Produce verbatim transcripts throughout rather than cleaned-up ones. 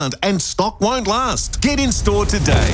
and stock won't last. Get in store today.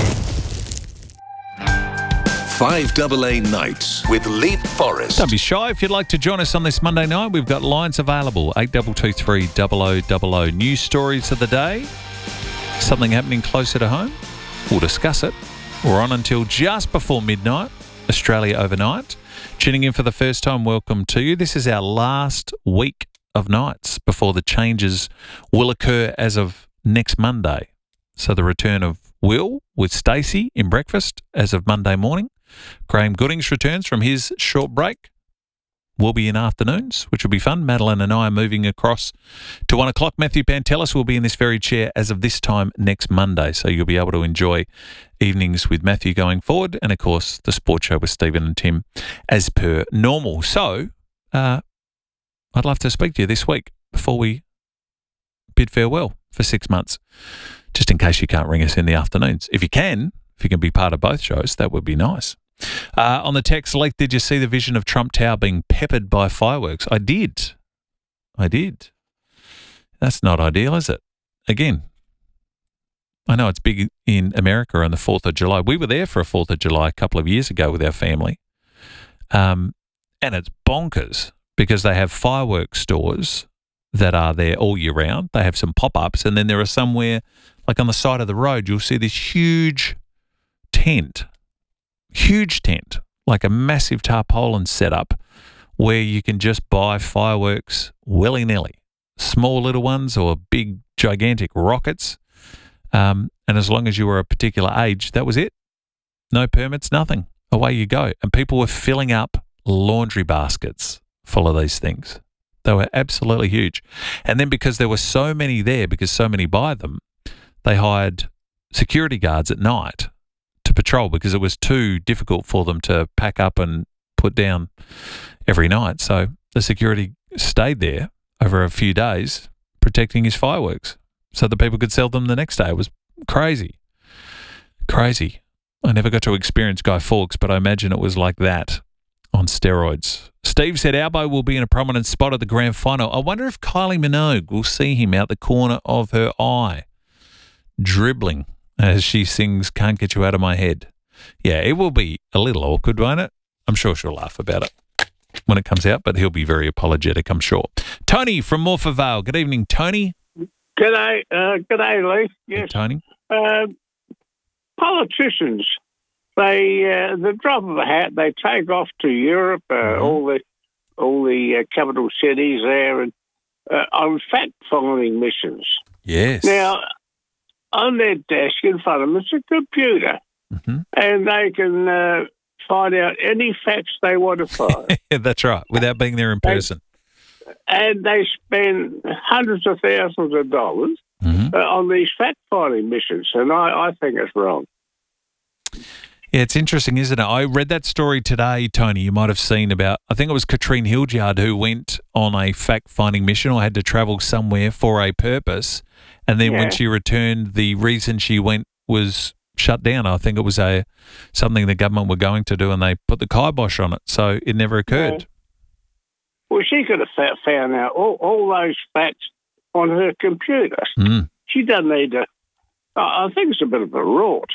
five A A Nights with Leith Forrest. Don't be shy. If you'd like to join us on this Monday night, we've got lines available. eight two two three, zero zero zero zero. News stories of the day. Something happening closer to home. We'll discuss it. We're on until just before midnight, Australia overnight. Tuning in for the first time, welcome to you. This is our last week of nights before the changes will occur as of next Monday. So the return of Will with Stacey in breakfast as of Monday morning. Graham Goodings returns from his short break. We'll be in afternoons, which will be fun. Madeline and I are moving across to one o'clock. Matthew Pantelis will be in this very chair as of this time next Monday. So you'll be able to enjoy evenings with Matthew going forward. And, of course, the sports show with Stephen and Tim as per normal. So uh, I'd love to speak to you this week before we bid farewell for six months, just in case you can't ring us in the afternoons. If you can, if you can be part of both shows, that would be nice. Uh, on the text, Leith, did you see the vision of Trump Tower being peppered by fireworks? I did. I did. That's not ideal, is it? Again, I know it's big in America on the fourth of July. We were there for a fourth of July a couple of years ago with our family. Um, and it's bonkers because they have fireworks stores that are there all year round. They have some pop-ups, and then there are somewhere, like on the side of the road, you'll see this huge tent, huge tent, like a massive tarpaulin setup where you can just buy fireworks willy-nilly, small little ones or big gigantic rockets. Um, and as long as you were a particular age, that was it. No permits, nothing. Away you go. And people were filling up laundry baskets full of these things. They were absolutely huge. And then because there were so many there, because so many buy them, they hired security guards at night to patrol because it was too difficult for them to pack up and put down every night. So the security stayed there over a few days protecting his fireworks so that people could sell them the next day. It was crazy. Crazy. I never got to experience Guy Fawkes, but I imagine it was like that on steroids. Steve said Albo will be in a prominent spot at the grand final. I wonder if Kylie Minogue will see him out the corner of her eye, dribbling as she sings Can't Get You Out of My Head. Yeah, it will be a little awkward, won't it? I'm sure she'll laugh about it when it comes out, but he'll be very apologetic, I'm sure. Tony from Morpher Vale. Good evening, Tony. G'day, uh, g'day, Lee. Yes, hey, Tony. Uh, politicians, they uh, the drop of a hat, they take off to Europe, uh, mm-hmm. all the all the uh, capital cities there, and uh, on fact-finding missions. Yes. Now, on their desk in front of them is a computer, mm-hmm. and they can uh, find out any facts they want to find. That's right, without being there in person. And, and they spend hundreds of thousands of dollars mm-hmm. uh, on these fact-finding missions, and I, I think it's wrong. Yeah, it's interesting, isn't it? I read that story today, Tony. You might have seen about, I think it was Katrine Hildyard who went on a fact-finding mission or had to travel somewhere for a purpose. And then yeah. when she returned, the reason she went was shut down. I think it was a something the government were going to do and they put the kibosh on it. So it never occurred. Yeah. Well, she could have found out all, all those facts on her computer. Mm. She doesn't need to. I think it's a bit of a rort.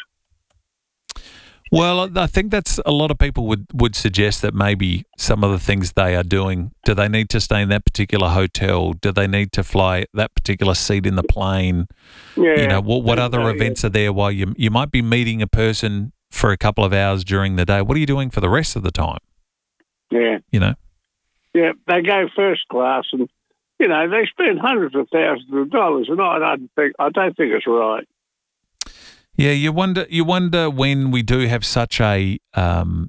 Well, I think that's a lot of people would, would suggest that maybe some of the things they are doing, do they need to stay in that particular hotel? Do they need to fly that particular seat in the plane? Yeah. You know, what, what other yeah. events are there while you you might be meeting a person for a couple of hours during the day? What are you doing for the rest of the time? Yeah. You know? Yeah, they go first class and, you know, they spend hundreds of thousands of dollars and I don't think, I don't think it's right. Yeah, you wonder. You wonder when we do have such a, um,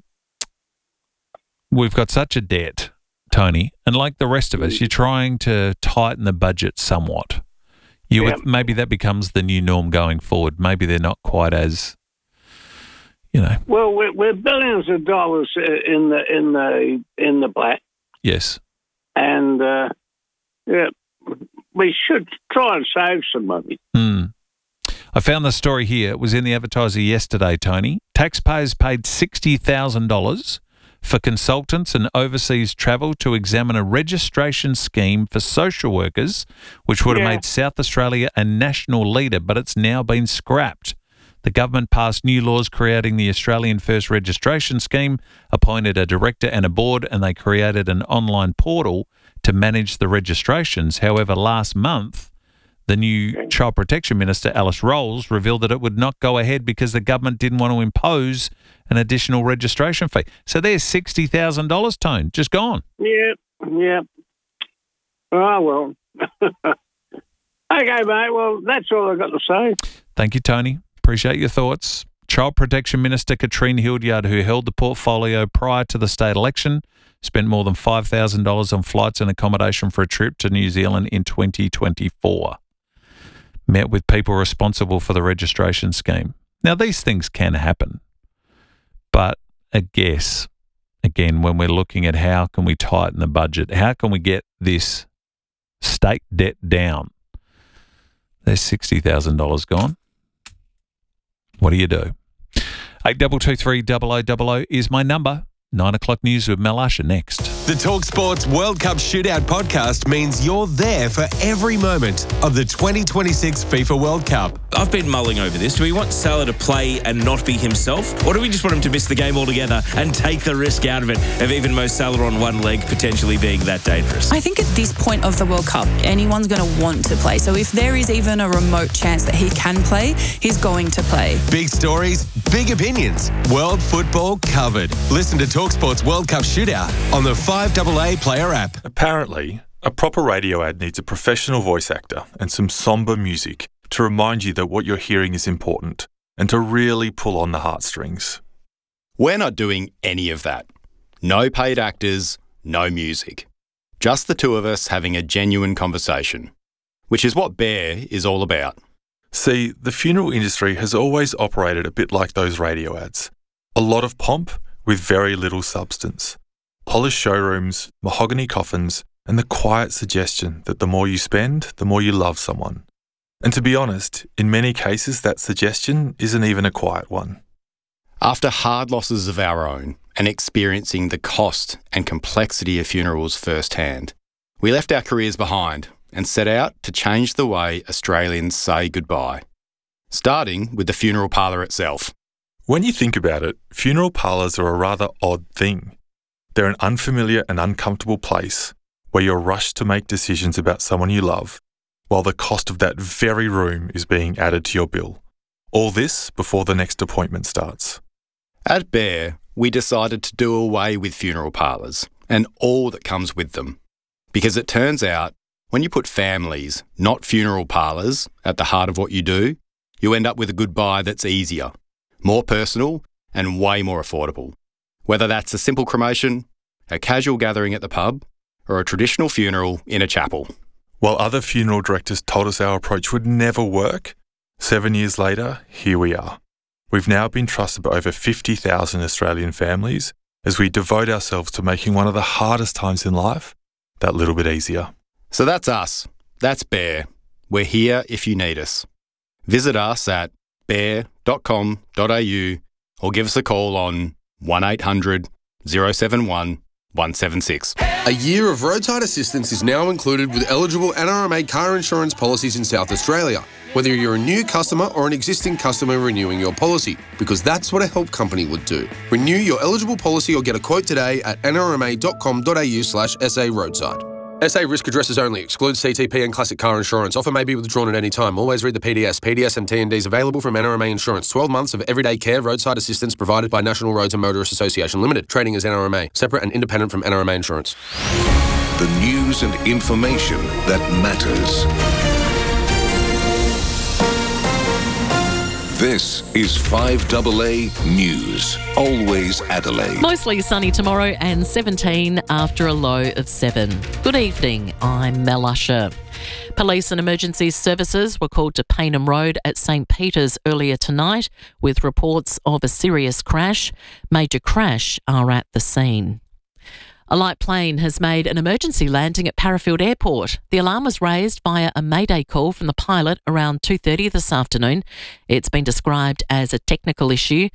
we've got such a debt, Tony, and like the rest of us, you're trying to tighten the budget somewhat. You yeah. would, maybe that becomes the new norm going forward. Maybe they're not quite as, you know. Well, we're, we're billions of dollars in the in the in the black. Yes. And uh, yeah, we should try and save some money. Hmm. I found the story here. It was in the Advertiser yesterday, Tony. Taxpayers paid sixty thousand dollars for consultants and overseas travel to examine a registration scheme for social workers, which would have Yeah. made South Australia a national leader, but it's now been scrapped. The government passed new laws creating the Australian First Registration Scheme, appointed a director and a board, and they created an online portal to manage the registrations. However, last month, the new Child Protection Minister, Alice Rolls, revealed that it would not go ahead because the government didn't want to impose an additional registration fee. So there's sixty thousand dollars, Tone, just gone. Yeah, yeah. Oh, well. Okay, mate. Well, that's all I've got to say. Thank you, Tony. Appreciate your thoughts. Child Protection Minister Katrine Hildyard, who held the portfolio prior to the state election, spent more than five thousand dollars on flights and accommodation for a trip to New Zealand in twenty twenty-four. Met with people responsible for the registration scheme. Now, these things can happen, but I guess, again, when we're looking at how can we tighten the budget, how can we get this state debt down, there's sixty thousand dollars gone. What do you do? eight two two three double oh double oh is my number. Nine o'clock news with Mel Usher next. The TalkSports World Cup Shootout podcast means you're there for every moment of the twenty twenty-six FIFA World Cup. I've been mulling over this. Do we want Salah to play and not be himself? Or do we just want him to miss the game altogether and take the risk out of it of even Mo Salah on one leg potentially being that dangerous? I think at this point of the World Cup, anyone's going to want to play. So if there is even a remote chance that he can play, he's going to play. Big stories, big opinions. World football covered. Listen to TalkSports World Cup Shootout on the five A A Player app. Apparently, a proper radio ad needs a professional voice actor and some somber music to remind you that what you're hearing is important and to really pull on the heartstrings. We're not doing any of that. No paid actors, no music. Just the two of us having a genuine conversation, which is what Bear is all about. See, the funeral industry has always operated a bit like those radio ads. A lot of pomp with very little substance. Polished showrooms, mahogany coffins, and the quiet suggestion that the more you spend, the more you love someone. And to be honest, in many cases that suggestion isn't even a quiet one. After hard losses of our own and experiencing the cost and complexity of funerals firsthand, we left our careers behind and set out to change the way Australians say goodbye, starting with the funeral parlour itself. When you think about it, funeral parlours are a rather odd thing. They're an unfamiliar and uncomfortable place where you're rushed to make decisions about someone you love, while the cost of that very room is being added to your bill. All this before the next appointment starts. At Bear, we decided to do away with funeral parlours and all that comes with them. Because it turns out, when you put families, not funeral parlours, at the heart of what you do, you end up with a goodbye that's easier, more personal, and way more affordable. Whether that's a simple cremation, a casual gathering at the pub, or a traditional funeral in a chapel. While other funeral directors told us our approach would never work, seven years later, here we are. We've now been trusted by over fifty thousand Australian families as we devote ourselves to making one of the hardest times in life that little bit easier. So that's us. That's Bear. We're here if you need us. Visit us at bear dot com dot a u or give us a call on one eight hundred oh seven one one seven six. A year of roadside assistance is now included with eligible N R M A car insurance policies in South Australia, whether you're a new customer or an existing customer renewing your policy, because that's what a help company would do. Renew your eligible policy or get a quote today at n r m a dot com dot a u slash s a roadside. S A risk addresses only. Excludes C T P and classic car insurance. Offer may be withdrawn at any time. Always read the P D S. P D S and T and Ds available from N R M A Insurance. twelve months of everyday care roadside assistance provided by National Roads and Motorists Association Limited. Trading as N R M A. Separate and independent from N R M A Insurance. The news and information that matters. This is five A A News. Always Adelaide. Mostly sunny tomorrow and seventeen after a low of seven. Good evening, I'm Mel Usher. Police and emergency services were called to Paynham Road at St Peter's earlier tonight with reports of a serious crash. Major crash are at the scene. A light plane has made an emergency landing at Parafield Airport. The alarm was raised via a mayday call from the pilot around two thirty this afternoon. It's been described as a technical issue.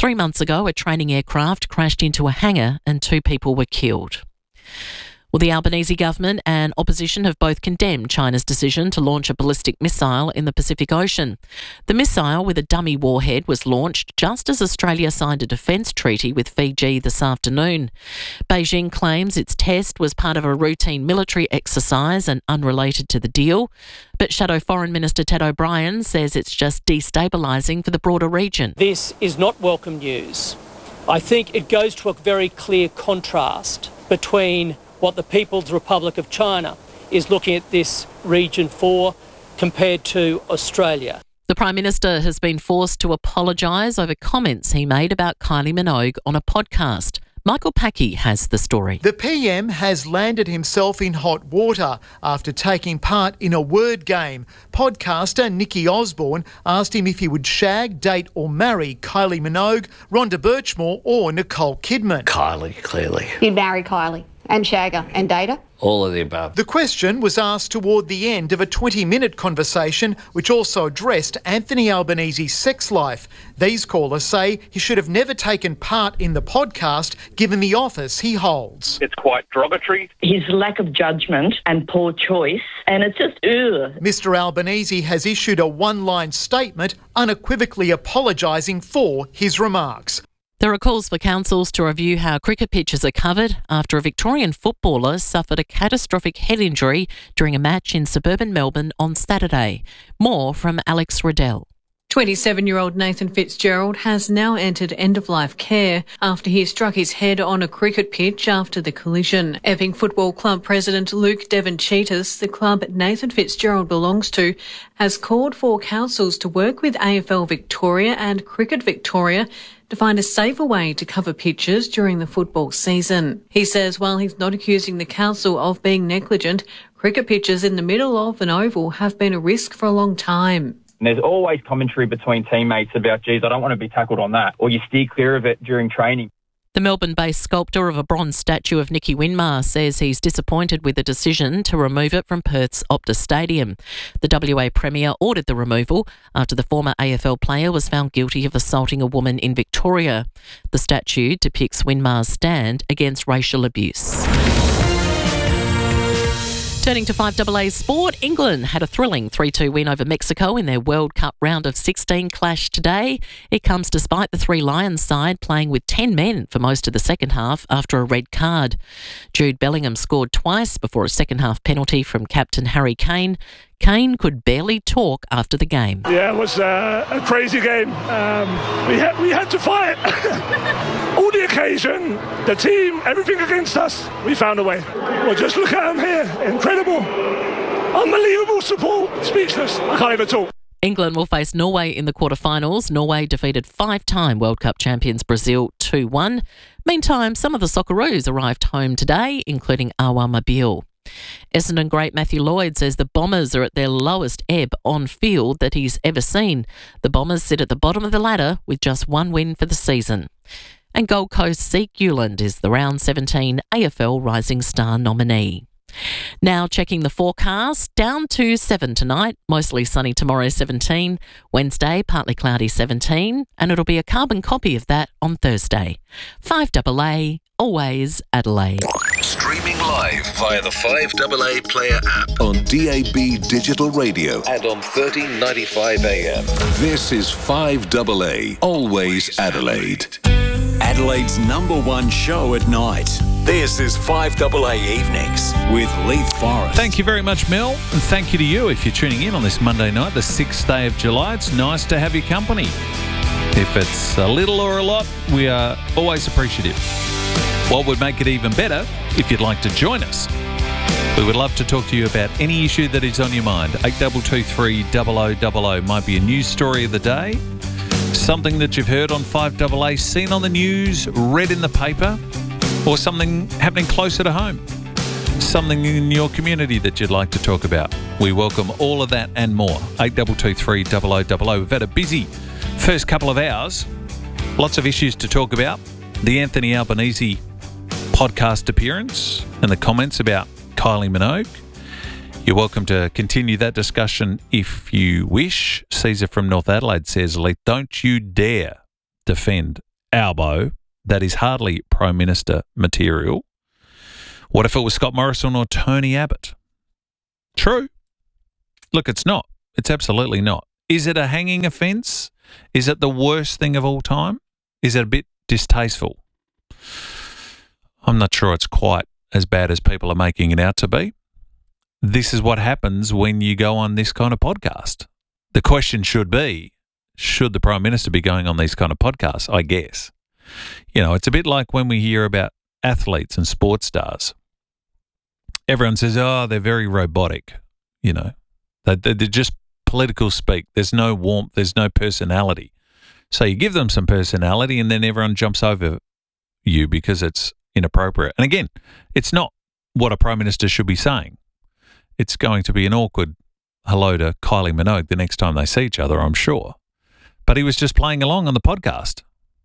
Three months ago, a training aircraft crashed into a hangar and two people were killed. Well, the Albanese government and opposition have both condemned China's decision to launch a ballistic missile in the Pacific Ocean. The missile with a dummy warhead was launched just as Australia signed a defence treaty with Fiji this afternoon. Beijing claims its test was part of a routine military exercise and unrelated to the deal. But Shadow Foreign Minister Ted O'Brien says it's just destabilising for the broader region. This is not welcome news. I think it goes to a very clear contrast between what the People's Republic of China is looking at this region for compared to Australia. The Prime Minister has been forced to apologise over comments he made about Kylie Minogue on a podcast. Michael Packey has the story. The P M has landed himself in hot water after taking part in a word game. Podcaster Nikki Osborne asked him if he would shag, date or marry Kylie Minogue, Rhonda Birchmore or Nicole Kidman. Kylie, clearly. You'd marry Kylie and shag her and date her? All of the above. The question was asked toward the end of a twenty-minute conversation which also addressed Anthony Albanese's sex life. These callers say he should have never taken part in the podcast given the office he holds. It's quite derogatory. His lack of judgment and poor choice, and it's just, ugh. Mister Albanese has issued a one-line statement unequivocally apologising for his remarks. There are calls for councils to review how cricket pitches are covered after a Victorian footballer suffered a catastrophic head injury during a match in suburban Melbourne on Saturday. More from Alex Riddell. twenty-seven-year-old Nathan Fitzgerald has now entered end-of-life care after he struck his head on a cricket pitch after the collision. Epping Football Club President Luke Devon-Cheetahs, the club Nathan Fitzgerald belongs to, has called for councils to work with A F L Victoria and Cricket Victoria to find a safer way to cover pitches during the football season. He says while he's not accusing the council of being negligent, cricket pitches in the middle of an oval have been a risk for a long time. And there's always commentary between teammates about, geez, I don't want to be tackled on that, or you steer clear of it during training. The Melbourne-based sculptor of a bronze statue of Nicky Winmar says he's disappointed with the decision to remove it from Perth's Optus Stadium. The W A Premier ordered the removal after the former A F L player was found guilty of assaulting a woman in Victoria. The statue depicts Winmar's stand against racial abuse. Turning to five A A sport, England had a thrilling three two win over Mexico in their World Cup round of sixteen clash today. It comes despite the Three Lions side playing with ten men for most of the second half after a red card. Jude Bellingham scored twice before a second-half penalty from captain Harry Kane. Kane could barely talk after the game. Yeah, it was uh, a crazy game. Um, we had we had to fight. All the occasion, the team, everything against us, we found a way. Well, just look at them here. Incredible. Unbelievable support. Speechless. I can't even talk. England will face Norway in the quarterfinals. Norway defeated five-time World Cup champions Brazil two one. Meantime, some of the Socceroos arrived home today, including Awa Mabil. Essendon great Matthew Lloyd says the Bombers are at their lowest ebb on field that he's ever seen. The Bombers sit at the bottom of the ladder with just one win for the season. And Gold Coast Zeke Uland is the round seventeen A F L Rising Star nominee. Now checking the forecast, down to seven tonight, mostly sunny tomorrow seventeen, Wednesday partly cloudy seventeen, and it'll be a carbon copy of that on Thursday. five A A, always Adelaide. Streaming live via the five A A Player app on D A B Digital Radio and on thirteen ninety-five A M. This is five A A, always Adelaide. Adelaide's number one show at night. This is five A A Evenings with Leith Forrest. Thank you very much, Mel, and thank you to you if you're tuning in on this Monday night, the sixth day of July. It's nice to have your company. If it's a little or a lot, we are always appreciative. What would make it even better if you'd like to join us? We would love to talk to you about any issue that is on your mind. eight two two three, zero zero zero zero might be a news story of the day, something that you've heard on five A A, seen on the news, read in the paper, or something happening closer to home, something in your community that you'd like to talk about. We welcome all of that and more. eight two two three, zero zero zero zero. We've had a busy first couple of hours, lots of issues to talk about. The Anthony Albanese podcast appearance and the comments about Kylie Minogue. You're welcome to continue that discussion if you wish. Caesar from North Adelaide says, Leith, don't you dare defend Albo that is hardly Prime Minister material? What if it was Scott Morrison or Tony Abbott? True. Look, it's not. It's absolutely not. Is it a hanging offence? Is it the worst thing of all time? Is it a bit distasteful? I'm not sure it's quite as bad as people are making it out to be. This is what happens when you go on this kind of podcast. The question should be, should the Prime Minister be going on these kind of podcasts? I guess. You know, it's a bit like when we hear about athletes and sports stars. Everyone says, oh, they're very robotic, you know. They, they're just political speak. There's no warmth. There's no personality. So you give them some personality and then everyone jumps over you because it's inappropriate. And again, it's not what a Prime Minister should be saying. It's going to be an awkward hello to Kylie Minogue the next time they see each other, I'm sure. But he was just playing along on the podcast.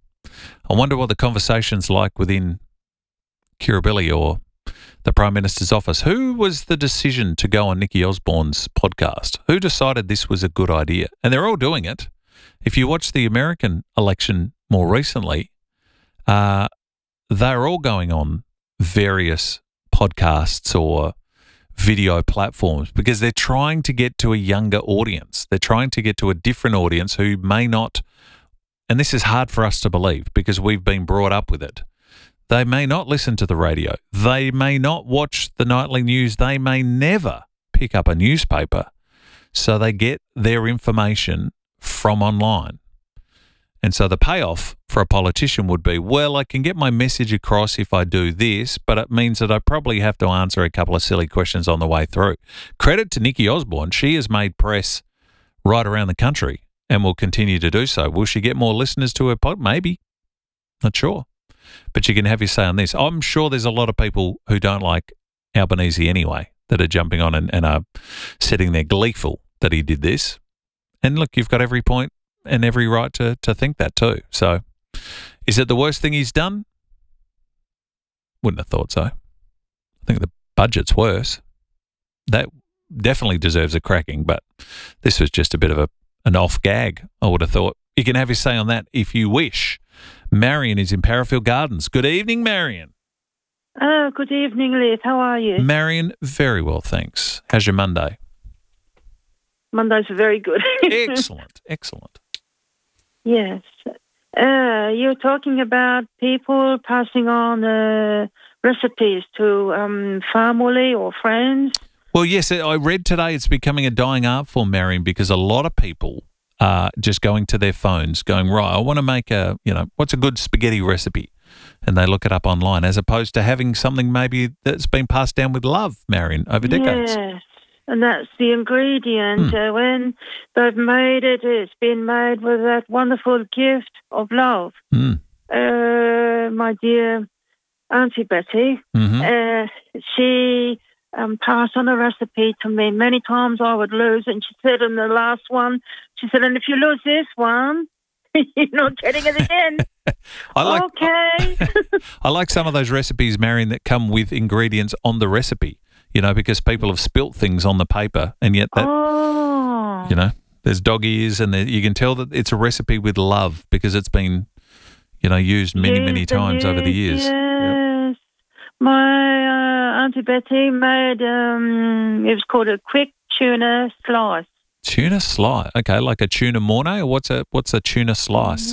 I wonder what the conversation's like within Kirribilli or the Prime Minister's office. Who was the decision to go on Nikki Osborne's podcast? Who decided this was a good idea? And they're all doing it. If you watch the American election more recently, uh, they're all going on various podcasts or video platforms because they're trying to get to a younger audience. They're trying to get to a different audience who may not, and this is hard for us to believe because we've been brought up with it. They may not listen to the radio. They may not watch the nightly news. They may never pick up a newspaper. So they get their information from online. And so the payoff for a politician would be, well, I can get my message across if I do this, but it means that I probably have to answer a couple of silly questions on the way through. Credit to Nikki Osborne. She has made press right around the country and will continue to do so. Will she get more listeners to her pod? Maybe. Not sure. But you can have your say on this. I'm sure there's a lot of people who don't like Albanese anyway that are jumping on and, and are sitting there gleeful that he did this. And look, you've got every point and every right to, to think that too. So is it the worst thing he's done? Wouldn't have thought so. I think the budget's worse. That definitely deserves a cracking, but this was just a bit of a an off gag, I would have thought. You can have your say on that if you wish. Marion is in Parafield Gardens. Good evening, Marion. Oh, good evening, Liz. How are you? Marion, very well, thanks. How's your Monday? Mondays are very good. Excellent, excellent. Yes. Uh, you're talking about people passing on uh, recipes to um, family or friends. Well, yes, I read today it's becoming a dying art form, Marion, because a lot of people are just going to their phones going, right, I want to make a, you know, what's a good spaghetti recipe? And they look it up online as opposed to having something maybe that's been passed down with love, Marion, over decades. Yes, and that's the ingredient. Mm. Uh, when they've made it, it's been made with that wonderful gift of love. Mm. Uh, my dear Auntie Betty, mm-hmm. uh, she um, passed on a recipe to me. Many times I would lose, and she said in the last one, she said, and if you lose this one, you're not getting it again. I like, okay. I like some of those recipes, Marion, that come with ingredients on the recipe, you know, because people have spilt things on the paper and yet that, oh. you know, there's dog ears and there, you can tell that it's a recipe with love because it's been, you know, used many, many Used times and over the used, years. Yes. Yep. My uh, Auntie Betty made, um, it was called a quick tuna slice. Tuna slice, okay, like a tuna mornay, or what's a what's a tuna slice?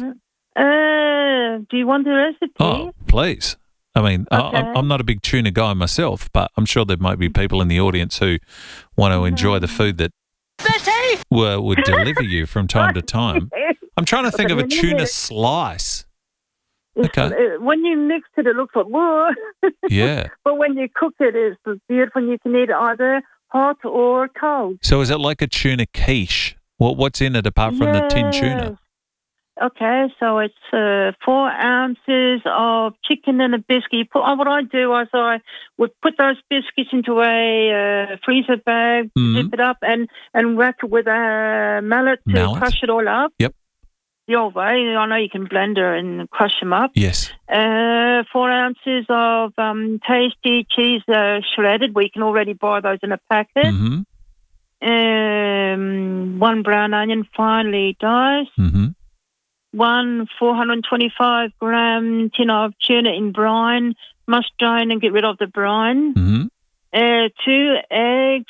Uh, do you want the recipe? Oh, please. I mean, Okay. I, I'm not a big tuna guy myself, but I'm sure there might be people in the audience who want to enjoy the food that Betty were, would deliver you from time to time. I'm trying to think of a tuna slice. Okay. Uh, When you mix it, it looks like whoa. Yeah. But when you cook it, it's beautiful. You can eat it either hot or cold. So is it like a tuna quiche? What what's in it apart from the tin tuna? Okay, so it's uh, four ounces of chicken and a biscuit. You put, oh, what I do is I would put those biscuits into a uh, freezer bag, Mhm. zip it up, and, and wrap it with a mallet to Mallet? crush it all up. Yep. The old way. I know you can blend it and crush them up. Yes. Uh, four ounces of um, tasty cheese uh, shredded. We can already buy those in a packet. Mm-hmm. Um, one brown onion finely diced. Mm-hmm. one four hundred twenty-five gram tin of tuna in brine. Must drain and get rid of the brine. Mm-hmm. Uh, two eggs,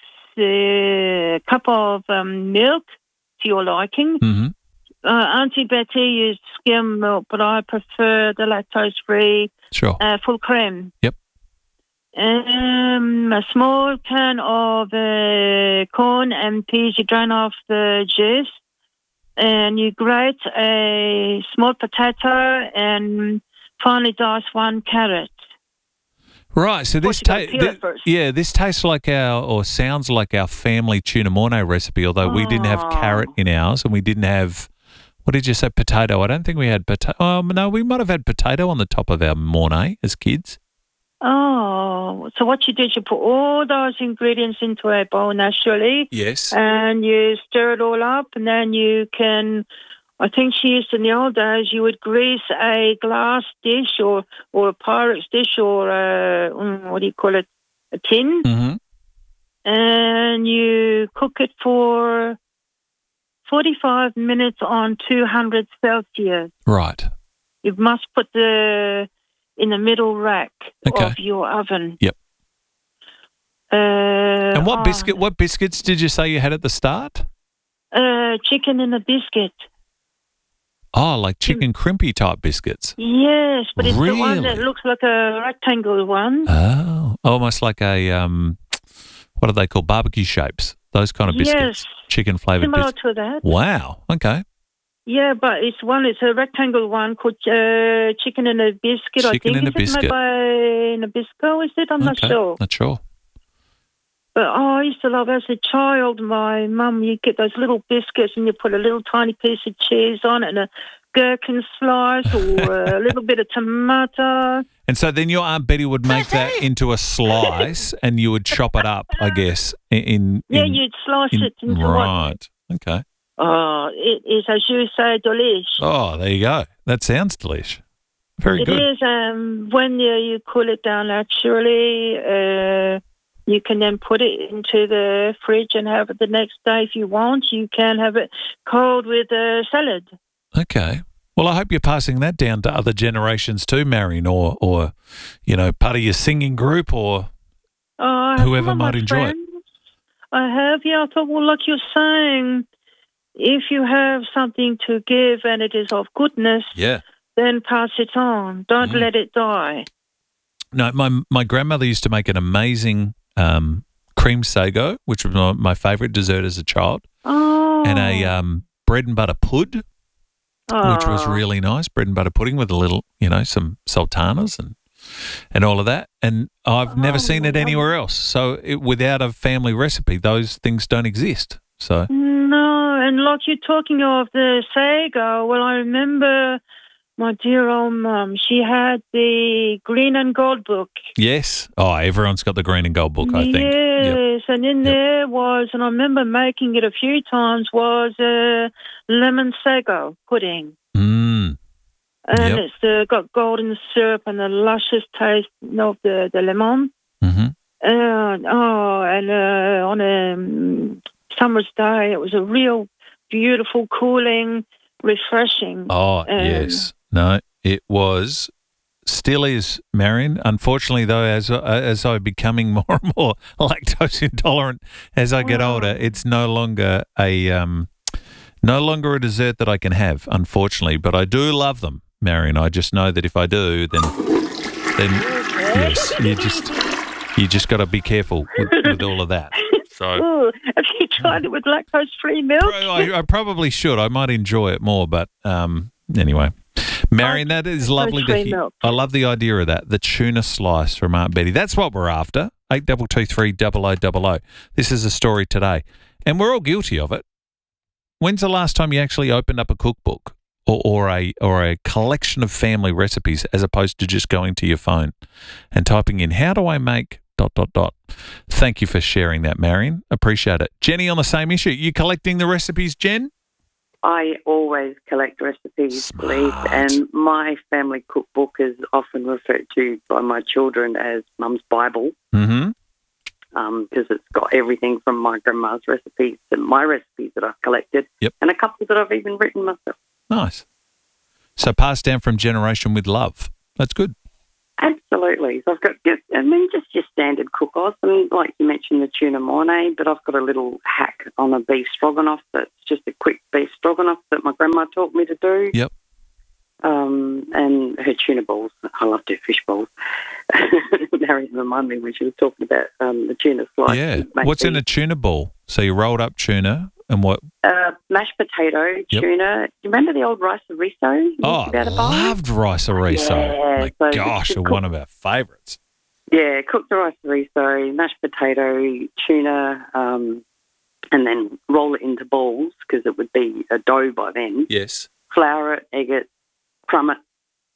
a cup of um, milk to your liking. Mm-hmm. Uh, Auntie Betty used skim milk, but I prefer the lactose-free Sure. uh, full cream. Yep. Um, a small can of uh, corn and peas. You drain off the juice, and you grate a small potato and finely dice one carrot. Right, so this, you gotta ta- peel thi- it first. yeah, this tastes like our, or sounds like our family tuna mornay recipe, although we didn't have carrot in ours and we didn't have, what did you say, potato? I don't think we had potato. Oh, no, we might have had potato on the top of our mornay as kids. Oh, so what you did, you put all those ingredients into a bowl naturally. Yes. And you stir it all up, and then you can, I think she used in the old days, you would grease a glass dish or, or a Pyrex dish or a, mm, what do you call it, a tin. Mm-hmm. And you cook it for forty-five minutes on two hundred Celsius. Right. You must put the in the middle rack Okay. of your oven. Yep. Uh, And what oh, biscuit? What biscuits did you say you had at the start? Uh, chicken in a biscuit. Oh, like chicken crimpy type biscuits. Yes, but it's the one that Really? looks like a rectangle one. Oh, almost like a um, what are they called? Barbecue shapes. Those kind of biscuits. Yes. Chicken flavored Similar biscuits. to that. Wow. Okay. Yeah, but it's one. It's a rectangle one called uh, chicken in a biscuit. I Chicken think in a is it made biscuit. by Nabisco? Is it? I'm not Okay. sure. Not sure. But oh, I used to love as a child. My mum, you get those little biscuits and you put a little tiny piece of cheese on it and a gherkin slice or a little bit of tomato. And so then your Aunt Betty would make that into a slice, and you would chop it up, I guess. In, in Yeah, in- you'd slice in- it into what? right. Okay. Oh, it is, as you say, delish. Oh, there you go. That sounds delish. Very It good. is. Um, when you, you cool it down naturally, uh, you can then put it into the fridge and have it the next day if you want. You can have it cold with a salad. Okay. Well, I hope you're passing that down to other generations too, Marion, or, or you know, part of your singing group or Oh, I have whoever some of my might enjoy it. friends. I have, yeah. I thought, well, like you're saying, if you have something to give and it is of goodness, Yeah. then pass it on. Don't Mm. let it die. No, my my grandmother used to make an amazing um, cream sago, which was my, my favourite dessert as a child, Oh. and a um, bread and butter pud, which was Oh. really nice. Bread and butter pudding with a little, you know, some sultanas and and all of that. And I've never seen it anywhere else. So it, without a family recipe, those things don't exist. So No, and like you're talking of the sago, well, I remember my dear old mum, she had the Green and Gold book. yes, oh, everyone's got the green and gold book, I think. Yes, Yep. and in there was, and I remember making it a few times, was a lemon sago pudding. Mm. And Yep. it's uh, got golden syrup and the luscious taste of the, the lemon. Mm-hmm. Uh, oh, and uh, on a um, summer's day, it was a real beautiful, cooling, refreshing. Oh, um, yes. No, it was, still is, Marion. Unfortunately, though, as as I'm becoming more and more lactose intolerant as I get older, it's no longer a um, no longer a dessert that I can have, unfortunately. But I do love them, Marion. I just know that if I do, then then yes, you just you just got to be careful with, with all of that. So Ooh, have you tried it with lactose-free milk? I, I probably should. I might enjoy it more, but um, anyway. Marion, that is lovely to lactose-free hear. milk. I love the idea of that. The tuna slice from Aunt Betty. That's what we're after. Eight double two three double o double o. This is a story today, and we're all guilty of it. When's the last time you actually opened up a cookbook or, or a or a collection of family recipes, as opposed to just going to your phone and typing in "How do I make dot dot dot"? Thank you for sharing that, Marion. Appreciate it. Jenny, on the same issue. You collecting the recipes, Jen? I always collect recipes, please, and my family cookbook is often referred to by my children as Mum's Bible, Mm-hmm. um, because it's got everything from my grandma's recipes to my recipes that I've collected, Yep. and a couple that I've even written myself. Nice. So passed down from generation with love. That's good. Absolutely. So I've got, I mean, just your standard cook-offs. I mean, like you mentioned, the tuna mornay, but I've got a little hack on a beef stroganoff that's just a quick beef stroganoff that my grandma taught me to do. Yep. Um, and her tuna balls. I love to do fish balls. Mary reminded me when she was talking about um, the tuna slice. Yeah. What's in a tuna ball? So you rolled up tuna and what? Uh, mashed potato, Yep. tuna. Do you remember the old rice riso? You Oh, used to be able to buy? loved rice riso. Yeah, My so gosh, just one of our favourites. Yeah, cook the rice riso, mashed potato, tuna, um, and then roll it into balls because it would be a dough by then. Yes. Flour it, egg it, crumb it,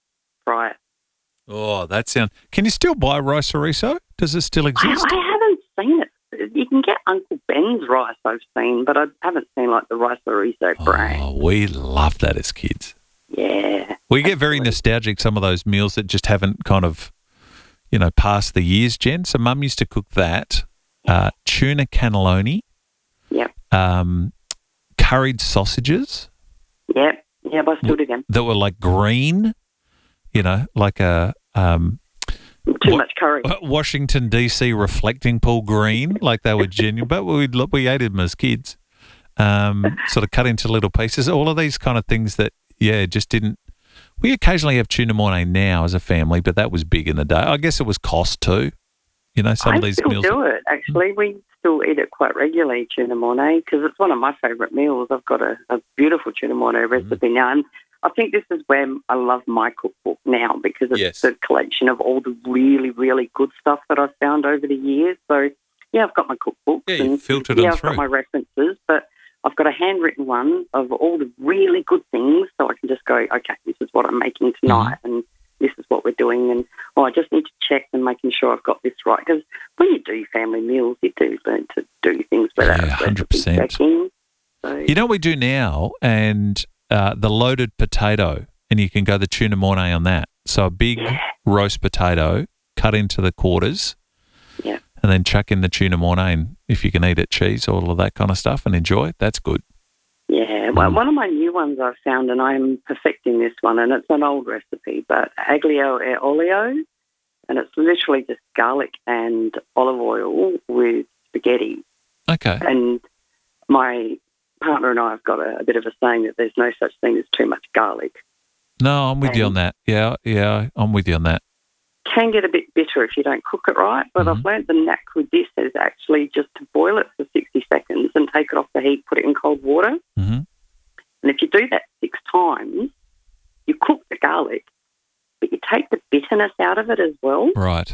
fry it. Oh, that sounds... Can you still buy rice riso? Does it still I, exist? I haven't seen it. You can get Uncle Ben's rice, I've seen, but I haven't seen like the rice riso brand. Oh, we loved that as kids. Yeah. We get very nostalgic, some of those meals that just haven't kind of, you know, passed the years, Jen. So Mum used to cook that. Uh, tuna cannelloni. Yep. Um, curried sausages. Yep. Yep, I still do them. That were like green, you know, like a... Um, Too wa- much curry. Washington, D C reflecting pool green, like they were genuine, but we we ate them as kids. Um, sort of cut into little pieces. All of these kind of things that, yeah, just didn't... We occasionally have tuna mornay now as a family, but that was big in the day. I guess it was cost too. You know, some I of these still meals... do it, actually. We still eat it quite regularly, tuna mornay, because it's one of my favourite meals. I've got a, a beautiful tuna mornay recipe now, and I think this is where I love my cookbook now, because it's Yes. a collection of all the really, really good stuff that I've found over the years. So, yeah, I've got my cookbooks. Yeah, you and filtered yeah, them I've through. got my references, but I've got a handwritten one of all the really good things, so I can just go, okay, this is what I'm making tonight, Mm-hmm. and this is what we're doing, and oh, I just need to check and making sure I've got this right. Because when you do family meals, you do learn to do things without Yeah, one hundred percent. checking. So, You know what we do now? And uh, the loaded potato, and you can go the tuna mornay on that. So a big roast potato cut into the quarters, yeah. and then chuck in the tuna mornay, and if you can eat it, cheese, all of that kind of stuff, and enjoy it. That's good. Yeah, well, one of my new ones I've found, and I'm perfecting this one, and it's an old recipe, but aglio e olio, and it's literally just garlic and olive oil with spaghetti. Okay. And my partner and I have got a, a bit of a saying that there's no such thing as too much garlic. No, I'm with you on that. Yeah, yeah, I'm with you on that. Can get a bit bitter if you don't cook it right, but Mm-hmm. I've learned the knack with this is actually just to boil it for sixty seconds and take it off the heat, put it in cold water. Mm-hmm. And if you do that six times, you cook the garlic, but you take the bitterness out of it as well. Right.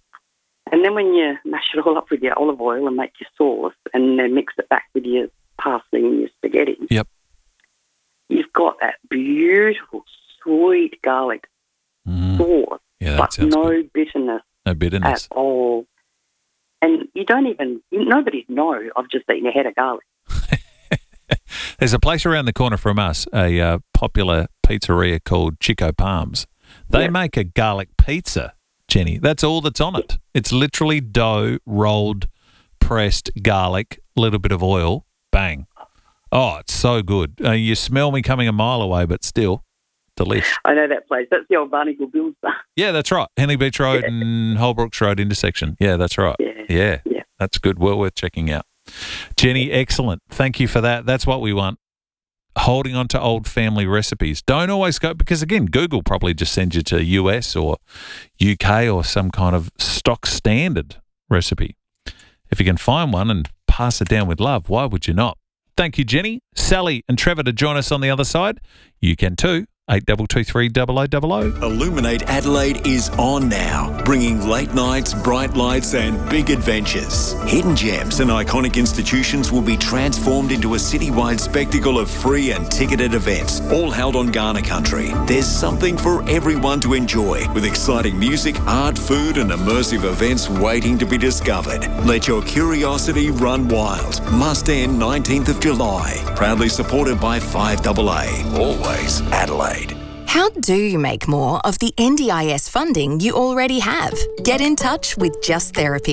And then when you mash it all up with your olive oil and make your sauce and then mix it back with your parsley and your spaghetti, Yep. you've got that beautiful, sweet garlic Mm. sauce, Yeah, that but sounds no good. bitterness No bitterness. at all. And you don't even, nobody'd know I've just eaten a head of garlic. There's a place around the corner from us, a uh, popular pizzeria called Chico Palms. They Yeah. make a garlic pizza, Jenny. That's all that's on it. It's literally dough, rolled, pressed garlic, little bit of oil, bang. Oh, it's so good. Uh, you smell me coming a mile away, but still, delish. I know that place. That's the old Barnacle Bills bar. Yeah, that's right. Henley Beach Road Yeah. and Holbrooks Road intersection. Yeah, that's right. Yeah. Yeah. Yeah. That's good. Well worth checking out. Jenny, excellent. Thank you for that. That's what we want. Holding on to old family recipes. Don't always go, because again, Google probably just sends you to U S or U K or some kind of stock standard recipe. If you can find one and pass it down with love, why would you not? Thank you, Jenny, Sally and Trevor to join us on the other side. You can too. eight two two three, double oh double oh. Illuminate Adelaide is on now, bringing late nights, bright lights and big adventures. Hidden gems and iconic institutions will be transformed into a citywide spectacle of free and ticketed events, all held on Ghana country. There's something for everyone to enjoy, with exciting music, art, food and immersive events waiting to be discovered. Let your curiosity run wild. Must end nineteenth of July. Proudly supported by five double A. Always Adelaide. How do you make more of the N D I S funding you already have? Get in touch with Just Therapy.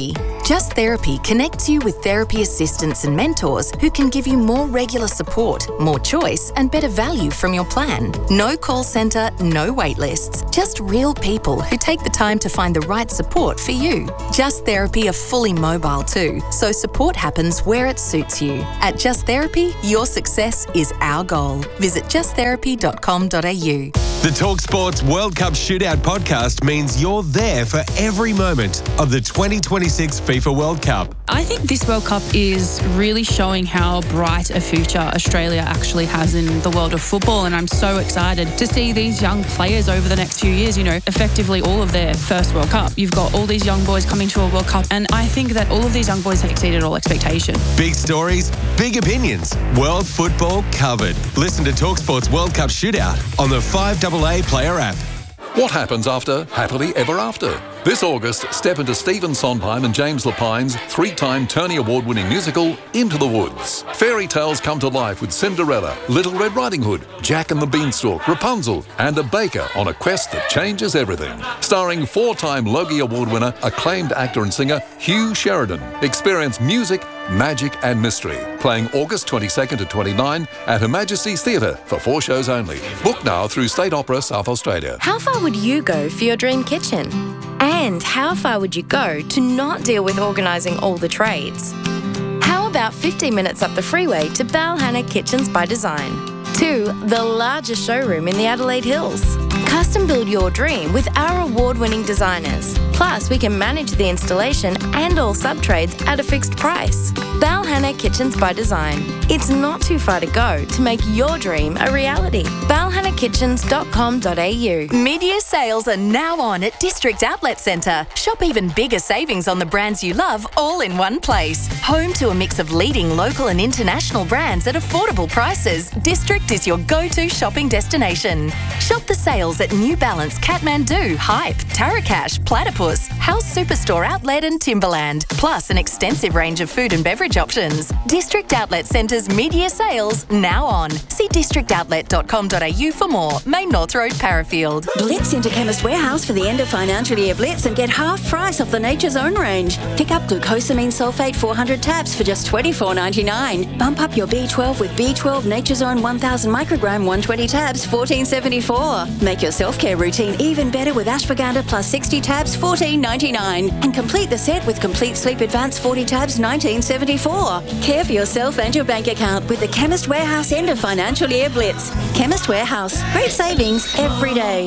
Just Therapy connects you with therapy assistants and mentors who can give you more regular support, more choice, and better value from your plan. No call centre, no wait lists. Just real people who take the time to find the right support for you. Just Therapy are fully mobile too, so support happens where it suits you. At Just Therapy, your success is our goal. Visit just therapy dot com dot a u. The TalkSports World Cup Shootout podcast means you're there for every moment of the twenty twenty-six FIFA World Cup. I think this World Cup is really showing how bright a future Australia actually has in the world of football, and I'm so excited to see these young players over the next few years, you know, effectively all of their first World Cup. You've got all these young boys coming to a World Cup, and I think that all of these young boys have exceeded all expectation. Big stories, big opinions, world football covered. Listen to TalkSports World Cup Shootout on the five A A Player app. What happens after Happily Ever After? This August, step into Stephen Sondheim and James Lapine's three-time Tony Award-winning musical, Into the Woods. Fairy tales come to life with Cinderella, Little Red Riding Hood, Jack and the Beanstalk, Rapunzel, and a baker on a quest that changes everything. Starring four-time Logie Award winner, acclaimed actor and singer Hugh Sheridan. Experience music, magic and mystery. Playing August twenty-second to twenty-ninth at Her Majesty's Theatre for four shows only. Book now through State Opera South Australia. How far would you go for your dream kitchen? And how far would you go to not deal with organising all the trades? How about fifteen minutes up the freeway to Balhanna Kitchens by Design? To the largest showroom in the Adelaide Hills. Custom build your dream with our award-winning designers. Plus, we can manage the installation and all sub-trades at a fixed price. Balhanna Kitchens by Design. It's not too far to go to make your dream a reality. balhanna kitchens dot com dot a u. Mid-year sales are now on at District Outlet Centre. Shop even bigger savings on the brands you love all in one place. Home to a mix of leading local and international brands at affordable prices, District is your go-to shopping destination. Shop the sales at New Balance, Kathmandu, Hype, Tarakash, Platypus, House Superstore Outlet and Timberland, plus an extensive range of food and beverage options. District Outlet Centre's mid-year sales now on. See district outlet dot com dot a u for more. Main North Road, Parafield. Blitz into Chemist Warehouse for the end of financial year blitz and get half price off the Nature's Own range. Pick up glucosamine sulfate four hundred tabs for just twenty-four ninety-nine. Bump up your B twelve with B twelve Nature's Own one thousand microgram one hundred twenty tabs, fourteen seventy-four. Make your self-care routine even better with ashwagandha plus sixty tabs, fourteen ninety-nine. And complete the set with Complete Sleep Advance forty tabs, nineteen seventy-four. Care for yourself and your bank account with the Chemist Warehouse end of financial year blitz. Chemist Warehouse. Great savings every day.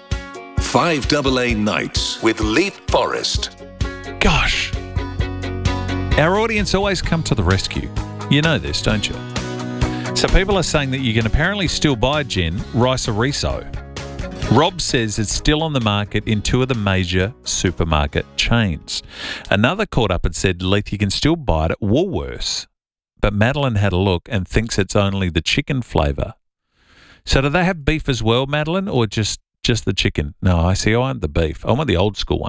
five A A Nights with Leith Forrest. Gosh. Our audience always come to the rescue. You know this, don't you? So people are saying that you can apparently still buy gin, rice Riso. Rob says it's still on the market in two of the major supermarket chains. Another caught up and said, Leith, you can still buy it at Woolworths. But Madeline had a look and thinks it's only the chicken flavour. So do they have beef as well, Madeline, or just, just the chicken? No, I see. I want the beef. I want the old school one.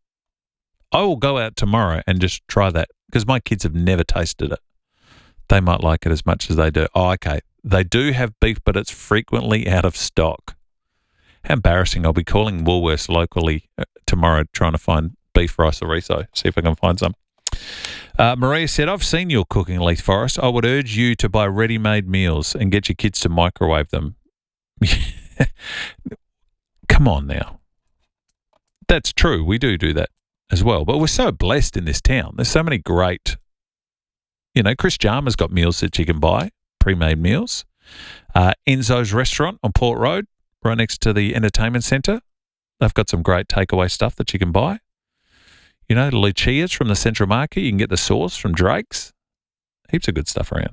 I will go out tomorrow and just try that because my kids have never tasted it. They might like it as much as they do. Oh, okay. They do have beef, but it's frequently out of stock. How embarrassing. I'll be calling Woolworths locally tomorrow trying to find beef rice or riso, see if I can find some. Uh, Maria said, I've seen your cooking, Leith Forrest. I would urge you to buy ready-made meals and get your kids to microwave them. Come on now. That's true. We do do that as well. But we're so blessed in this town. There's so many great, you know, Chris Jarman's got meals that you can buy, pre-made meals. Uh, Enzo's restaurant on Port Road, right next to the entertainment centre. They've got some great takeaway stuff that you can buy. You know, Lucia's from the Central Market. You can get the sauce from Drake's. Heaps of good stuff around.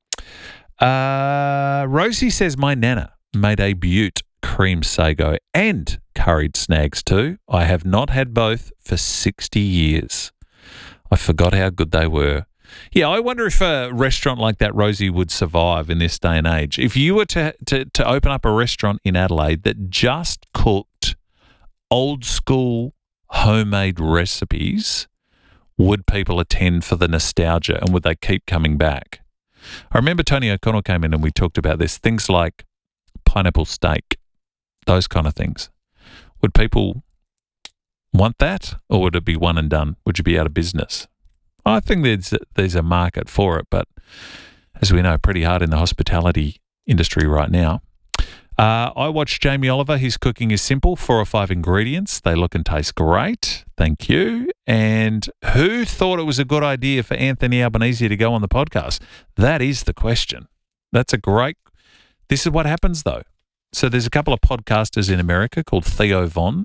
Uh, Rosie says, my nana made a beaut cream sago and curried snags too. I have not had both for sixty years. I forgot how good they were. Yeah, I wonder if a restaurant like that, Rosie, would survive in this day and age. If you were to, to, to open up a restaurant in Adelaide that just cooked old school homemade recipes, would people attend for the nostalgia and would they keep coming back? I remember Tony O'Connell came in and we talked about this, things like pineapple steak, those kind of things. Would people want that or would it be one and done? Would you be out of business? I think there's there's a market for it, but as we know, pretty hard in the hospitality industry right now. Uh, I watched Jamie Oliver. His cooking is simple, four or five ingredients. They look and taste great. Thank you. And who thought it was a good idea for Anthony Albanese to go on the podcast? That is the question. That's a great... This is what happens, though. So there's a couple of podcasters in America called Theo Von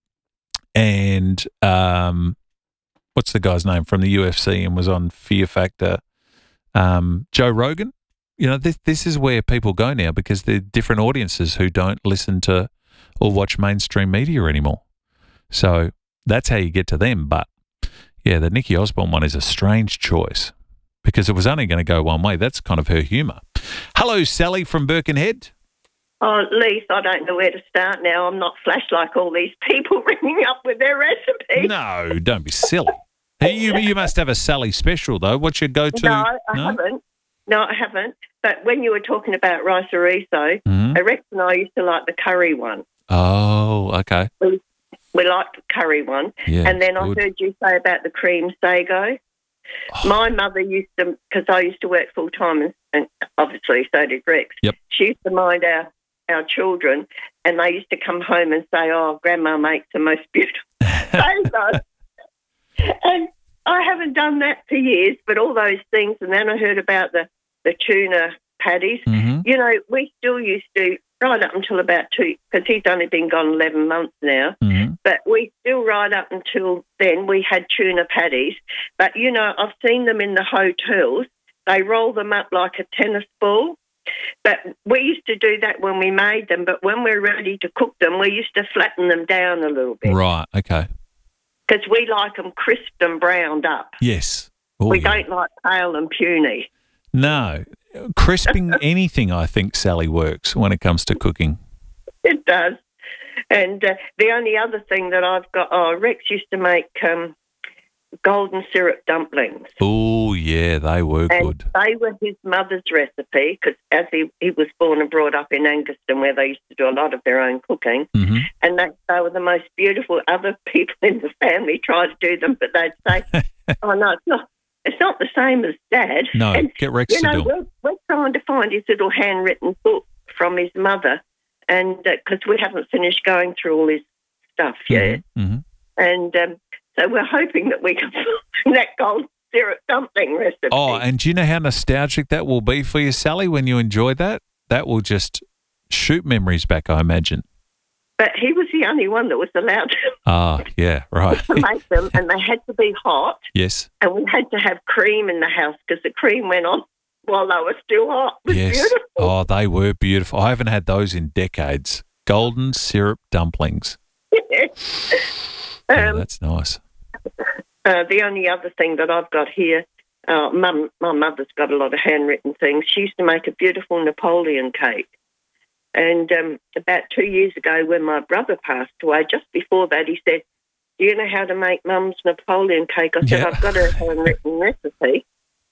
and um, what's the guy's name from the U F C and was on Fear Factor? Um, Joe Rogan. You know, this this is where people go now because they're different audiences who don't listen to or watch mainstream media anymore. So that's how you get to them. But, yeah, the Nikki Osborne one is a strange choice because it was only going to go one way. That's kind of her humour. Hello, Sally from Birkenhead. Oh, Lise, I don't know where to start now. I'm not flash like all these people ringing up with their recipes. No, don't be silly. Hey, you, you must have a Sally special, though. What's your go-to? No, I no? haven't. No, I haven't. But when you were talking about rice chorizo, mm-hmm. I reckon I used to like the curry one. Oh, okay. We, we liked the curry one. Yeah, and then good. I heard you say about the cream sago. Oh. My mother used to, because I used to work full-time, and, and obviously so did Rex. Yep. She used to mind our, our children, and they used to come home and say, oh, Grandma makes the most beautiful sago. And I haven't done that for years, but all those things, and then I heard about the, the tuna patties. Mm-hmm. You know, we still used to, right up until about two, because he's only been gone eleven months now, mm-hmm. but we still, right up until then, we had tuna patties. But, you know, I've seen them in the hotels. They roll them up like a tennis ball. But we used to do that when we made them, but when we're ready to cook them, we used to flatten them down a little bit. Right, okay. Because we like them crisped and browned up. Yes. Oh, we yeah. don't like pale and puny. No. Crisping anything, I think, Sally, works when it comes to cooking. It does. And uh, the only other thing that I've got, oh, Rex used to make um, golden syrup dumplings. Oh, yeah, they were and good. They were his mother's recipe because as he, he was born and brought up in Angaston where they used to do a lot of their own cooking. Mm-hmm. And they, they were the most beautiful. Other people in the family tried to do them, but they'd say, oh, no, it's not. It's not the same as Dad. No, and, get Rex you to know, do it. we're, we're trying to find his little handwritten book from his mother, and because uh, we haven't finished going through all his stuff yet. Mm-hmm. And um, so we're hoping that we can find that gold syrup dumpling recipe. Oh, and do you know how nostalgic that will be for you, Sally, when you enjoy that? That will just shoot memories back, I imagine. But he was the only one that was allowed to, Ah, yeah, right. to make them, and they had to be hot. Yes. And we had to have cream in the house because the cream went on while they were still hot. It was Yes. beautiful. Oh, they were beautiful. I haven't had those in decades. Golden syrup dumplings. um, Yeah, that's nice. Uh, the only other thing that I've got here, uh, mum, my mother's got a lot of handwritten things. She used to make a beautiful Napoleon cake. And um, about two years ago when my brother passed away, just before that, he said, do you know how to make Mum's Napoleon cake? I said, Yeah. I've got a handwritten recipe.